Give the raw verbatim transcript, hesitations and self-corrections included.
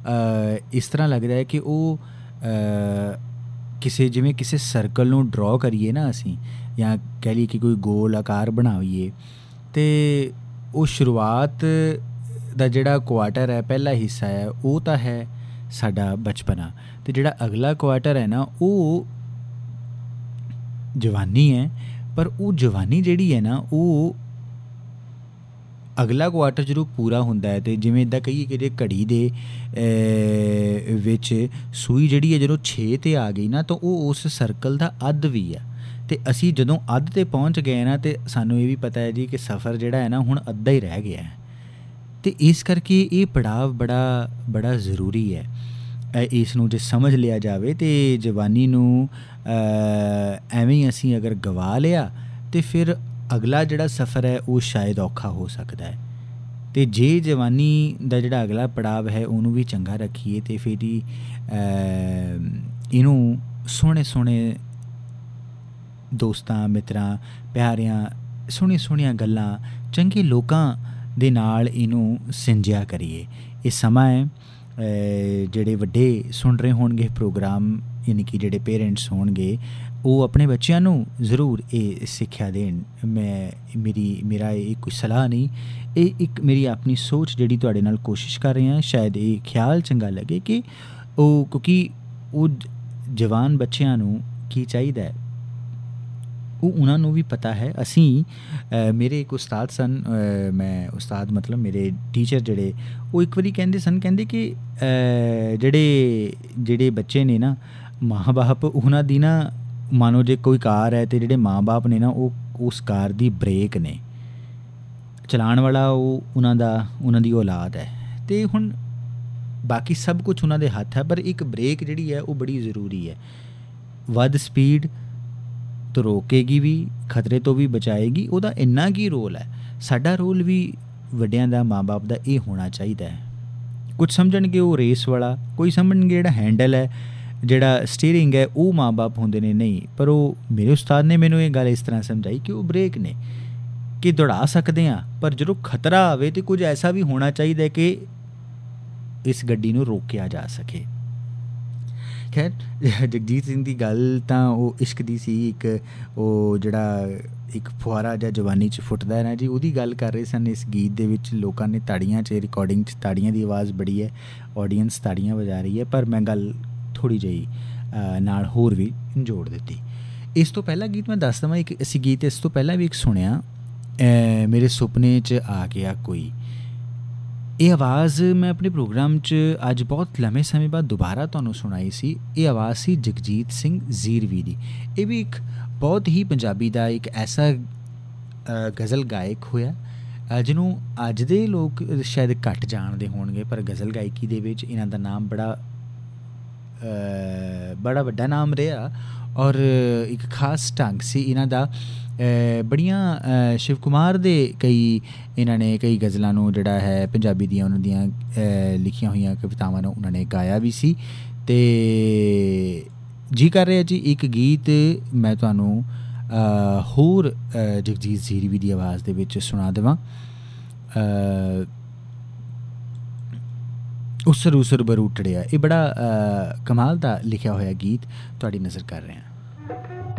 ਇਸ ਤਰ੍ਹਾਂ ਲੱਗਦਾ ਹੈ ਕਿ ਉਹ ਕਿਸੇ ਜਿਵੇਂ ਕਿਸੇ ਸਰਕਲ ਨੂੰ ਡਰੋ ਕਰੀਏ ਨਾ ਅਸੀਂ, ਜਾਂ ਕਹਿ ਲਈਏ ਕਿ ਕੋਈ ਗੋਲ ਆਕਾਰ ਬਣਾਈਏ, ਅਤੇ ਉਹ ਸ਼ੁਰੂਆਤ ਦਾ ਜਿਹੜਾ ਕੁਆਟਰ ਹੈ, ਪਹਿਲਾ ਹਿੱਸਾ ਹੈ, ਉਹ ਤਾਂ ਹੈ ਸਾਡਾ ਬਚਪਨਾ, ਅਤੇ ਜਿਹੜਾ ਅਗਲਾ ਕੁਆਟਰ ਹੈ ਨਾ ਉਹ ਜਵਾਨੀ ਹੈ। ਪਰ ਉਹ ਜਵਾਨੀ ਜਿਹੜੀ ਹੈ ਨਾ ਉਹ ਅਗਲਾ ਕੁਆਟਰ ਜਦੋਂ ਪੂਰਾ ਹੁੰਦਾ ਹੈ, ਅਤੇ ਜਿਵੇਂ ਇੱਦਾਂ ਕਹੀਏ ਕਿ ਜੇ ਘੜੀ ਦੇ ਵਿੱਚ ਸੂਈ ਜਿਹੜੀ ਹੈ ਜਦੋਂ ਛੇ 'ਤੇ ਆ ਗਈ ਨਾ, ਤਾਂ ਉਹ ਉਸ ਸਰਕਲ ਦਾ ਅੱਧ ਵੀ ਆ, ਅਤੇ ਅਸੀਂ ਜਦੋਂ ਅੱਧ 'ਤੇ ਪਹੁੰਚ ਗਏ ਨਾ, ਅਤੇ ਸਾਨੂੰ ਇਹ ਵੀ ਪਤਾ ਹੈ ਜੀ ਕਿ ਸਫ਼ਰ ਜਿਹੜਾ ਹੈ ਨਾ ਹੁਣ ਅੱਧਾ ਹੀ ਰਹਿ ਗਿਆ ਹੈ। ਅਤੇ ਇਸ ਕਰਕੇ ਇਹ ਪੜਾਵ ਬੜਾ ਬੜਾ ਜ਼ਰੂਰੀ ਹੈ। ਇਸ ਨੂੰ ਜੇ ਸਮਝ ਲਿਆ ਜਾਵੇ ਤਾਂ ਜਵਾਨੀ ਨੂੰ ਐਵੇਂ ਹੀ ਅਸੀਂ ਅਗਰ ਗਵਾ ਲਿਆ ਤਾਂ ਫਿਰ ਅਗਲਾ ਜਿਹੜਾ ਸਫ਼ਰ ਹੈ ਉਹ ਸ਼ਾਇਦ ਔਖਾ ਹੋ ਸਕਦਾ ਹੈ। ਅਤੇ ਜੇ ਜਵਾਨੀ ਦਾ ਜਿਹੜਾ ਅਗਲਾ ਪੜਾਵ ਹੈ ਉਹਨੂੰ ਵੀ ਚੰਗਾ ਰੱਖੀਏ ਅਤੇ ਫਿਰ ਹੀ ਇਹਨੂੰ ਸੋਹਣੇ ਸੋਹਣੇ ਦੋਸਤਾਂ, ਮਿੱਤਰਾਂ, ਪਿਆਰਿਆਂ, ਸੋਹਣੀਆਂ ਸੋਹਣੀਆਂ ਗੱਲਾਂ, ਚੰਗੇ ਲੋਕਾਂ ਦੇ ਨਾਲ ਇਹਨੂੰ ਸਿੰਜਿਆ ਕਰੀਏ। ਇਹ ਸਮਾਂ ਹੈ ਜਿਹੜੇ ਵੱਡੇ ਸੁਣ ਰਹੇ ਹੋਣਗੇ ਪ੍ਰੋਗਰਾਮ, ਯਾਨੀ ਕਿ ਜਿਹੜੇ ਪੇਰੈਂਟਸ ਹੋਣਗੇ, ਉਹ ਆਪਣੇ ਬੱਚਿਆਂ ਨੂੰ ਜ਼ਰੂਰ ਇਹ ਸਿੱਖਿਆ ਦੇਣ। ਮੈਂ ਮੇਰੀ ਮੇਰਾ ਇਹ ਕੋਈ ਸਲਾਹ ਨਹੀਂ, ਇਹ ਇੱਕ ਮੇਰੀ ਆਪਣੀ ਸੋਚ ਜਿਹੜੀ ਤੁਹਾਡੇ ਨਾਲ ਕੋਸ਼ਿਸ਼ ਕਰ ਰਹੇ ਹਾਂ। ਸ਼ਾਇਦ ਇਹ ਖਿਆਲ ਚੰਗਾ ਲੱਗੇ ਕਿ ਉਹ, ਕਿਉਂਕਿ ਉਹ ਜਵਾਨ ਬੱਚਿਆਂ ਨੂੰ ਕੀ ਚਾਹੀਦਾ ਹੈ ਉਹ ਉਹਨਾਂ ਨੂੰ ਵੀ ਪਤਾ ਹੈ। ਅਸੀਂ ਮੇਰੇ ਇੱਕ ਉਸਤਾਦ ਸਨ, ਮੈਂ ਉਸਤਾਦ ਮਤਲਬ ਮੇਰੇ ਟੀਚਰ ਜਿਹੜੇ, ਉਹ ਇੱਕ ਵਾਰੀ ਕਹਿੰਦੇ ਸਨ, ਕਹਿੰਦੇ ਕਿ ਜਿਹੜੇ ਜਿਹੜੇ ਬੱਚੇ ਨੇ ਨਾ, ਮਾਂ ਬਾਪ ਉਹਨਾਂ ਦੀ ਨਾ, ਮਾਨੋ ਜੇ ਕੋਈ ਕਾਰ ਹੈ ਅਤੇ ਜਿਹੜੇ ਮਾਂ ਬਾਪ ਨੇ ਨਾ ਉਹ ਉਸ ਕਾਰ ਦੀ ਬ੍ਰੇਕ ਨੇ, ਚਲਾਉਣ ਵਾਲਾ ਉਹ ਉਹਨਾਂ ਦਾ ਉਹਨਾਂ ਦੀ ਔਲਾਦ ਹੈ, ਅਤੇ ਹੁਣ ਬਾਕੀ ਸਭ ਕੁਛ ਉਹਨਾਂ ਦੇ ਹੱਥ ਹੈ, ਪਰ ਇੱਕ ਬ੍ਰੇਕ ਜਿਹੜੀ ਹੈ ਉਹ ਬੜੀ ਜ਼ਰੂਰੀ ਹੈ। ਵੱਧ ਸਪੀਡ ਤੋਂ ਰੋਕੇਗੀ ਵੀ, ਖਤਰੇ ਤੋਂ ਵੀ ਬਚਾਏਗੀ, ਉਹਦਾ ਇੰਨਾ ਕੀ ਰੋਲ ਹੈ। ਸਾਡਾ ਰੋਲ ਵੀ ਵੱਡਿਆਂ ਦਾ, ਮਾਂ ਬਾਪ ਦਾ ਇਹ ਹੋਣਾ ਚਾਹੀਦਾ ਹੈ। ਕੁਝ ਸਮਝਣਗੇ ਉਹ ਰੇਸ ਵਾਲਾ, ਕੋਈ ਸਮਝਣਗੇ ਜਿਹੜਾ ਹੈਂਡਲ ਹੈ, ਜਿਹੜਾ ਸਟੀਅਰਿੰਗ ਹੈ ਉਹ ਮਾਂ ਬਾਪ ਹੁੰਦੇ ਨੇ, ਨਹੀਂ। ਪਰ ਉਹ ਮੇਰੇ ਉਸਤਾਦ ਨੇ ਮੈਨੂੰ ਇਹ ਗੱਲ ਇਸ ਤਰ੍ਹਾਂ ਸਮਝਾਈ ਕਿ ਉਹ ਬ੍ਰੇਕ ਨੇ, ਕਿ ਦੌੜਾ ਸਕਦੇ ਹਾਂ, ਪਰ ਜਦੋਂ ਖਤਰਾ ਆਵੇ ਤਾਂ ਕੁਝ ਐਸਾ ਵੀ ਹੋਣਾ ਚਾਹੀਦਾ ਕਿ ਇਸ ਗੱਡੀ ਨੂੰ ਰੋਕਿਆ ਜਾ ਸਕੇ। ਖੈਰ, ਜਗਜੀਤ ਸਿੰਘ ਦੀ ਗੱਲ ਤਾਂ ਉਹ ਇਸ਼ਕ ਦੀ ਸੀ, ਇੱਕ ਉਹ ਜਿਹੜਾ ਇੱਕ ਫੁਹਾਰਾ ਜਿਹਾ ਜਵਾਨੀ 'ਚ ਫੁੱਟਦਾ ਹੈ ਨਾ ਜੀ, ਉਹਦੀ ਗੱਲ ਕਰ ਰਹੇ ਸਨ ਇਸ ਗੀਤ ਦੇ ਵਿੱਚ। ਲੋਕਾਂ ਨੇ ਤਾੜੀਆਂ 'ਚ, ਰਿਕਾਰਡਿੰਗ 'ਚ ਤਾੜੀਆਂ ਦੀ ਆਵਾਜ਼ ਬੜੀ ਹੈ, ਆਡੀਅנס ਤਾੜੀਆਂ ਵਜਾ ਰਹੀ ਹੈ, ਪਰ ਮੈਂ ਗੱਲ ਥੋੜ੍ਹੀ ਜਿਹੀ ਨਾਲ ਹੋਰ ਵੀ ਜੋੜ ਦਿੱਤੀ। ਇਸ ਤੋਂ ਪਹਿਲਾਂ ਗੀਤ ਮੈਂ ਦੱਸ ਦੇਵਾਂ, ਇੱਕ ਅਸੀਂ ਗੀਤ ਇਸ ਤੋਂ ਪਹਿਲਾਂ ਵੀ ਇੱਕ ਸੁਣਿਆ, ਮੇਰੇ ਸੁਪਨੇ 'ਚ ਆ ਗਿਆ ਕੋਈ। ਇਹ ਆਵਾਜ਼ ਮੈਂ ਆਪਣੇ ਪ੍ਰੋਗਰਾਮ 'ਚ ਅੱਜ ਬਹੁਤ ਲੰਮੇ ਸਮੇਂ ਬਾਅਦ ਦੁਬਾਰਾ ਤੁਹਾਨੂੰ ਸੁਣਾਈ ਸੀ। ਇਹ ਆਵਾਜ਼ ਸੀ ਜਗਜੀਤ ਸਿੰਘ ਜ਼ੀਰਵੀ ਦੀ। ਇਹ ਵੀ ਇੱਕ ਬਹੁਤ ਹੀ ਪੰਜਾਬੀ ਦਾ ਇੱਕ ਐਸਾ ਗਜ਼ਲ ਗਾਇਕ ਹੋਇਆ ਜਿਹਨੂੰ ਅੱਜ ਦੇ ਲੋਕ ਸ਼ਾਇਦ ਘੱਟ ਜਾਣਦੇ ਹੋਣਗੇ, ਪਰ ਗਜ਼ਲ ਗਾਇਕੀ ਦੇ ਵਿੱਚ ਇਹਨਾਂ ਦਾ ਨਾਮ ਬੜਾ ਬੜਾ ਵੱਡਾ ਨਾਮ ਰਿਹਾ, ਔਰ ਇੱਕ ਖਾਸ ਢੰਗ ਸੀ ਇਹਨਾਂ ਦਾ। ਬੜੀਆਂ ਸ਼ਿਵ ਕੁਮਾਰ ਦੇ ਕਈ ਇਹਨਾਂ ਨੇ ਕਈ ਗਜ਼ਲਾਂ ਨੂੰ ਜਿਹੜਾ ਹੈ ਪੰਜਾਬੀ ਦੀਆਂ ਉਹਨਾਂ ਦੀਆਂ ਲਿਖੀਆਂ ਹੋਈਆਂ ਕਵਿਤਾਵਾਂ ਨੂੰ ਉਹਨਾਂ ਨੇ ਗਾਇਆ ਵੀ ਸੀ। ਅਤੇ ਜੀ ਕਰ ਰਿਹਾ ਜੀ ਇੱਕ ਗੀਤ ਮੈਂ ਤੁਹਾਨੂੰ ਹੋਰ ਜਗਜੀਤ ਜ਼ੀਰਵੀ ਦੀ ਆਵਾਜ਼ ਦੇ ਵਿੱਚ ਸੁਣਾ ਦੇਵਾਂ। ਉਸਰ ਉਸਰ ਬਰੂਟੜਿਆ, ਇਹ ਬੜਾ ਕਮਾਲ ਦਾ ਲਿਖਿਆ ਹੋਇਆ ਗੀਤ ਤੁਹਾਡੀ ਨਜ਼ਰ ਕਰ ਰਹੇ ਹਾਂ।